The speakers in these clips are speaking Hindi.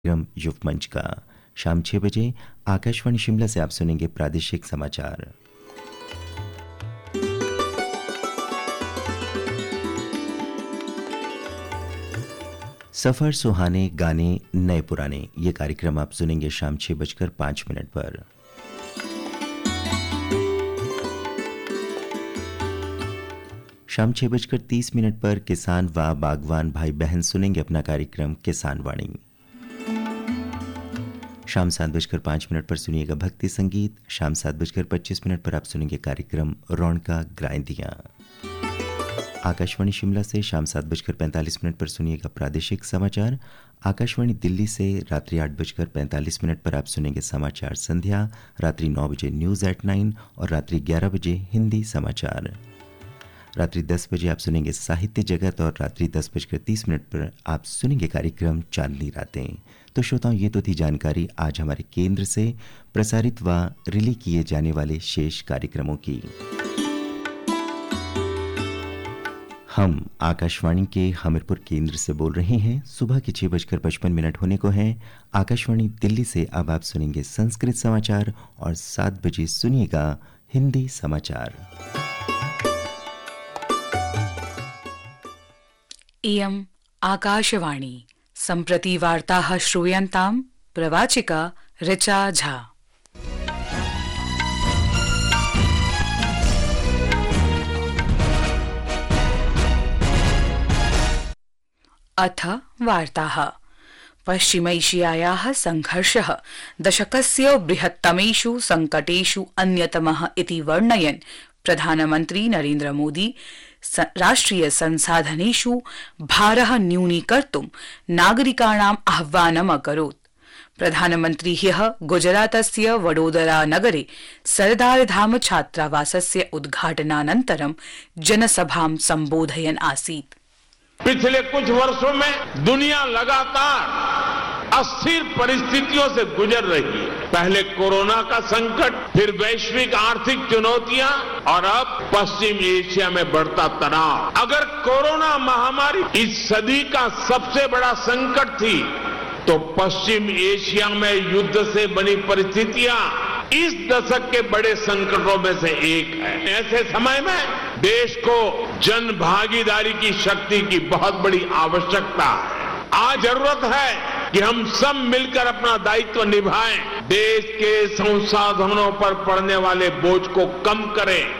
कार्यक्रम युव मंच का शाम 6 बजे आकाशवाणी शिमला से आप सुनेंगे प्रादेशिक समाचार। सफर सुहाने गाने नए पुराने ये कार्यक्रम आप सुनेंगे शाम 6:05 पर। शाम 6:30 पर किसान व बागवान भाई बहन सुनेंगे अपना कार्यक्रम किसान वाणी। शाम 7:05 पर सुनिएगा भक्ति संगीत। शाम 7:25 पर आप सुनेंगे कार्यक्रम रौनका ग्राइंदियाँ। आकाशवाणी शिमला से शाम 7:45 पर सुनिएगा प्रादेशिक समाचार। आकाशवाणी दिल्ली से रात्रि 8:45 पर आप सुनेंगे समाचार संध्या। रात्रि 9 बजे न्यूज़ एट 9 और रात्रि 11 बजे हिंदी समाचार। रात्रि 10 बजे आप सुनेंगे साहित्य जगत और रात्रि 10:30 पर आप सुनेंगे कार्यक्रम चांदनी रातें। तो श्रोताओं, ये तो थी जानकारी आज हमारे केंद्र से प्रसारित व रिले किए जाने वाले शेष कार्यक्रमों की। हम आकाशवाणी के हमीरपुर केंद्र से बोल रहे हैं। सुबह के 6:55 होने को हैं। आकाशवाणी दिल्ली से अब आप सुनेंगे संस्कृत समाचार और 7 बजे सुनिएगा हिंदी समाचार। इयम् आकाशवाणी। सम्प्रति वार्ताः श्रूयन्तां प्रवाचिका ऋचा झा। अथ वार्ताः। पश्चिमैशियायाः संघर्षः दशकस्य बृहत्तमेषु संकटेषु अन्यतमः इति वर्णयन् प्रधानमन्त्री नरेन्द्र मोदी राष्ट्रिय संसाधनेषु भारः न्यूनीकर्तुं नागरिकाणाम् आह्वानम् अकरोत्। प्रधानमन्त्री ह्यः गुजरातस्य वडोदरा नगरे सरदारधाम छात्रावासस्य उद्घाटनानन्तरं जनसभां सम्बोधयन् आसीत्। पिछले कुछ वर्षों में दुनिया लगातार अस्थिर परिस्थितियों से गुजर रही है। पहले कोरोना का संकट, फिर वैश्विक आर्थिक चुनौतियां और अब पश्चिम एशिया में बढ़ता तनाव। अगर कोरोना महामारी इस सदी का सबसे बड़ा संकट थी, तो पश्चिम एशिया में युद्ध से बनी परिस्थितियां इस दशक के बड़े संकटों में से एक है। ऐसे समय में देश को जन भागीदारी की शक्ति की बहुत बड़ी आवश्यकता है। आज जरूरत है कि हम सब मिलकर अपना दायित्व निभाएं, देश के संसाधनों पर पड़ने वाले बोझ को कम करें।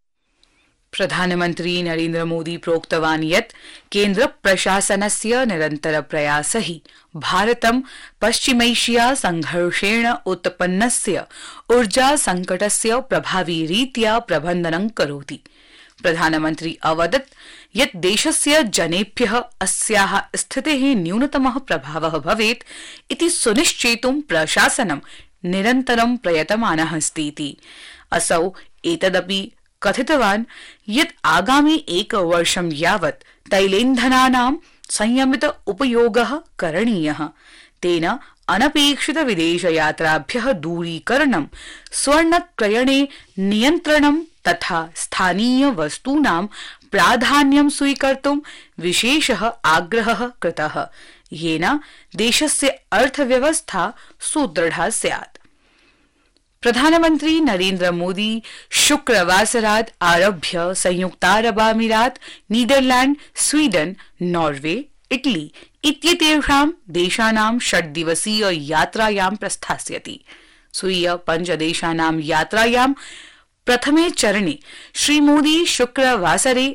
प्रधानमन्त्री नरेन्द्र मोदी प्रोक्तवान् यत् केन्द्र प्रशासनस्य निरन्तर प्रयासैः भारतं पश्चिमैशिया संघर्षेण उत्पन्नस्य ऊर्जा संकटस्य प्रभावी रीत्या प्रबन्धनं करोति। प्रधानमन्त्री अवदत् यत् देशस्य जनेभ्यः अस्याः स्थितेः न्यूनतमः प्रभावः भवेत् इति सुनिश्चेतुं प्रशासनं निरन्तरं प्रयतमानः अस्ति। असौ एतदपि कथितवान् यत् आगामि एकवर्षं यावत् तैलेन्धनानां संयमित उपयोगः करणीयः। तेन अनपेक्षित विदेशयात्राभ्यः दूरीकरणं, स्वर्णक्रयणे नियन्त्रणं तथा स्थानीय वस्तूनां प्राधान्यं स्वीकर्तुं विशेषः आग्रहः कृतः, येन देशस्य अर्थव्यवस्था सुदृढा स्यात्। प्रधानमन्त्री नरेन्द्र मोदी शुक्रवासरात् आरभ्य संयुक्तारबामीरात, नीदरलैंड, स्वीडन, नॉर्वे, इटली इत्येतेषां देशानां 6 दिवसीय यात्रायां प्रस्थास्यति। स्वीय 5 देशानां यात्रायां प्रथमे चरणे श्रीमोदी शुक्रवासरे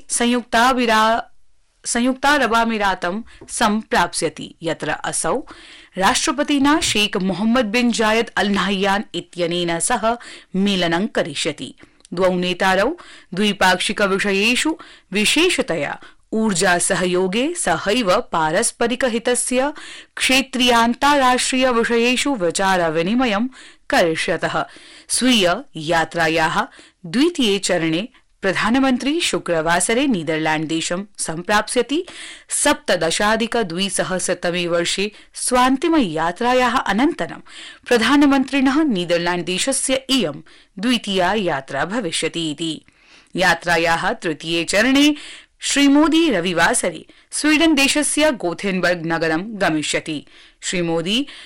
संयुक्तारबामीरातं सम्प्राप्स्यति, यत्र असौ राष्ट्रपतिना शेख मोहम्मद बिन जायद अल नाह्यान इत्यनेन सह मेलनं करिष्यति। द्वौ नेतारौ द्विपाक्षिक विषयेषु विशेषतया ऊर्जा सहयोगे सहैव पारस्परिक हितस्य क्षेत्रीयान्ताराष्ट्रिय विषयेषु विचार विनिमयं करिष्यतः। स्वीय यात्रायाः द्वितीये चरणे प्रधानमन्त्री शुक्रवासरे नीदरलैंड देशं सम्प्राप्स्यति। 17,200 वर्षे स्वान्तिम यात्रायाः अनन्तरं प्रधानमन्त्रिणः नीदरलैंड देशस्य इयं द्वितीया यात्रा भविष्यति इति। यात्रायाः तृतीये चरणे श्रीमोदी रविवासरे स्वीडन देशस्य गोथेनबर्ग नगरं गमिष्यति। श्रीमोदी